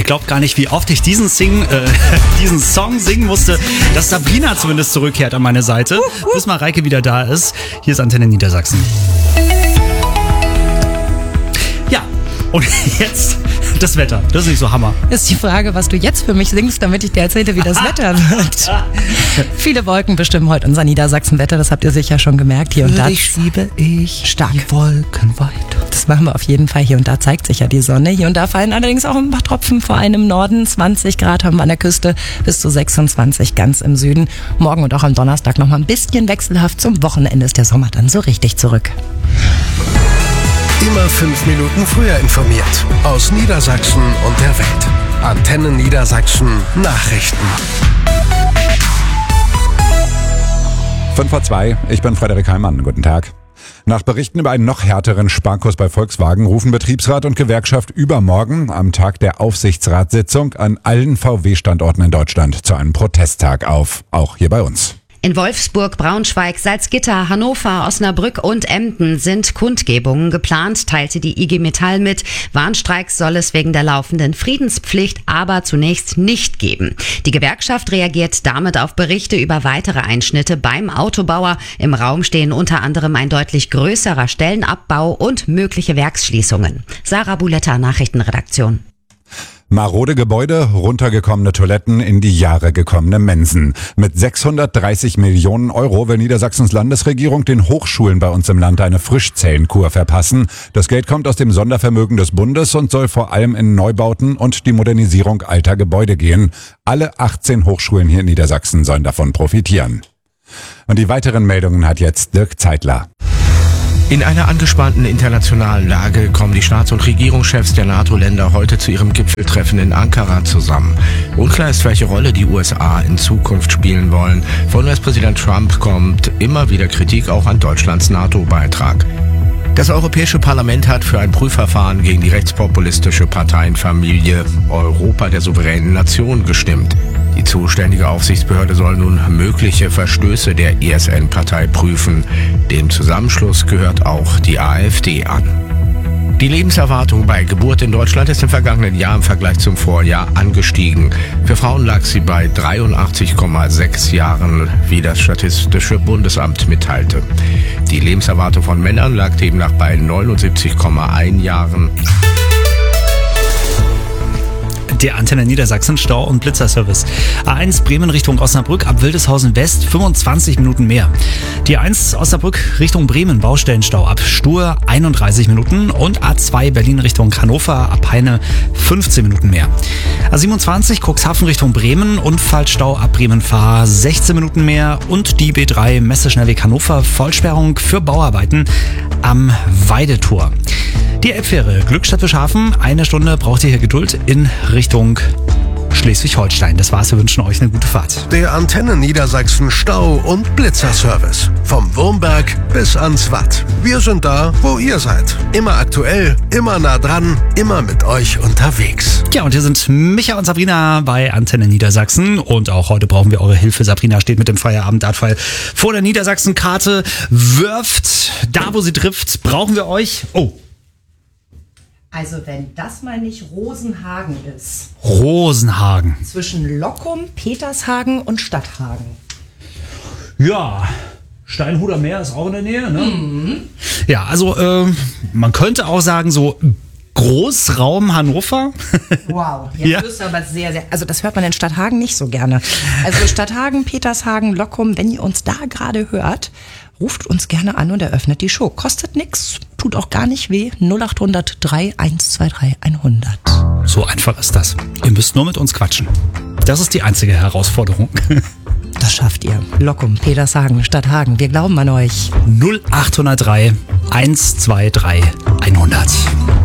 glaube gar nicht, wie oft ich diesen Song singen musste, dass Sabrina zumindest zurückkehrt an meine Seite, bis Mareike wieder da ist. Hier ist Antenne Niedersachsen. Ja, und jetzt das Wetter. Das ist nicht so Hammer. Das ist die Frage, was du jetzt für mich singst, damit ich dir erzähle, wie das Wetter wird. Viele Wolken bestimmen heute unser Niedersachsen-Wetter, das habt ihr sicher schon gemerkt. Hier und da schiebe ich stark die Wolken weiter. Das machen wir auf jeden Fall. Hier und da zeigt sich ja die Sonne. Hier und da fallen allerdings auch ein paar Tropfen, vor allem im Norden. 20 Grad haben wir an der Küste, bis zu 26 ganz im Süden. Morgen und auch am Donnerstag noch mal ein bisschen wechselhaft. Zum Wochenende ist der Sommer dann so richtig zurück. Immer 5 Minuten früher informiert. Aus Niedersachsen und der Welt. Antenne Niedersachsen Nachrichten. 5:02, ich bin Frederik Heimann. Guten Tag. Nach Berichten über einen noch härteren Sparkurs bei Volkswagen rufen Betriebsrat und Gewerkschaft übermorgen am Tag der Aufsichtsratssitzung an allen VW-Standorten in Deutschland zu einem Protesttag auf. Auch hier bei uns. In Wolfsburg, Braunschweig, Salzgitter, Hannover, Osnabrück und Emden sind Kundgebungen geplant, teilte die IG Metall mit. Warnstreiks soll es wegen der laufenden Friedenspflicht aber zunächst nicht geben. Die Gewerkschaft reagiert damit auf Berichte über weitere Einschnitte beim Autobauer. Im Raum stehen unter anderem ein deutlich größerer Stellenabbau und mögliche Werksschließungen. Sarah Buletta, Nachrichtenredaktion. Marode Gebäude, runtergekommene Toiletten, in die Jahre gekommene Mensen. Mit 630 Millionen Euro will Niedersachsens Landesregierung den Hochschulen bei uns im Land eine Frischzellenkur verpassen. Das Geld kommt aus dem Sondervermögen des Bundes und soll vor allem in Neubauten und die Modernisierung alter Gebäude gehen. Alle 18 Hochschulen hier in Niedersachsen sollen davon profitieren. Und die weiteren Meldungen hat jetzt Dirk Zeitler. In einer angespannten internationalen Lage kommen die Staats- und Regierungschefs der NATO-Länder heute zu ihrem Gipfeltreffen in Ankara zusammen. Unklar ist, welche Rolle die USA in Zukunft spielen wollen. Von US-Präsident Trump kommt immer wieder Kritik auch an Deutschlands NATO-Beitrag. Das Europäische Parlament hat für ein Prüfverfahren gegen die rechtspopulistische Parteienfamilie Europa der souveränen Nation gestimmt. Die zuständige Aufsichtsbehörde soll nun mögliche Verstöße der ESN-Partei prüfen. Dem Zusammenschluss gehört auch die AfD an. Die Lebenserwartung bei Geburt in Deutschland ist im vergangenen Jahr im Vergleich zum Vorjahr angestiegen. Für Frauen lag sie bei 83,6 Jahren, wie das Statistische Bundesamt mitteilte. Die Lebenserwartung von Männern lag demnach bei 79,1 Jahren. Der Antenne Niedersachsen Stau- und Blitzerservice. A1 Bremen Richtung Osnabrück ab Wildeshausen West 25 Minuten mehr. Die A1 Osnabrück Richtung Bremen Baustellenstau ab Stur 31 Minuten und A2 Berlin Richtung Hannover ab Heine 15 Minuten mehr. A27 Cuxhaven Richtung Bremen Unfallstau ab Bremen-Fahr 16 Minuten mehr und die B3 Messeschnellweg Hannover Vollsperrung für Bauarbeiten am Weidetor. Die Elbfähre Glückstadt-Bischhafen, 1 Stunde braucht ihr hier Geduld in Richtung Schleswig-Holstein. Das war's, wir wünschen euch eine gute Fahrt. Der Antenne Niedersachsen Stau- und Blitzerservice. Vom Wurmberg bis ans Watt. Wir sind da, wo ihr seid. Immer aktuell, immer nah dran, immer mit euch unterwegs. Ja, und hier sind Micha und Sabrina bei Antenne Niedersachsen. Und auch heute brauchen wir eure Hilfe. Sabrina steht mit dem Feierabend-Dartpfeil vor der Niedersachsen-Karte, wirft da, wo sie trifft. Brauchen wir euch. Oh. Also wenn das mal nicht Rosenhagen ist. Rosenhagen. Zwischen Lockum, Petershagen und Stadthagen. Ja, Steinhuder Meer ist auch in der Nähe, ne? Mhm. Ja, also man könnte auch sagen so Großraum Hannover. Wow, jetzt wirst du aber sehr, sehr... Also das hört man in Stadthagen nicht so gerne. Also Stadthagen, Petershagen, Lockum, wenn ihr uns da gerade hört, ruft uns gerne an und eröffnet die Show. Kostet nix, tut auch gar nicht weh. 0800 3123 100. So einfach ist das. Ihr müsst nur mit uns quatschen. Das ist die einzige Herausforderung. Das schafft ihr. Lockum, Petershagen, Stadthagen, wir glauben an euch. 0803 123 100.